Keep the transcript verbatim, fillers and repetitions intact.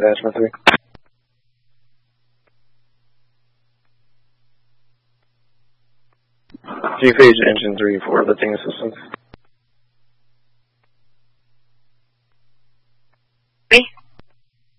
Attachment three. G-Phase Engine three for lifting assistance.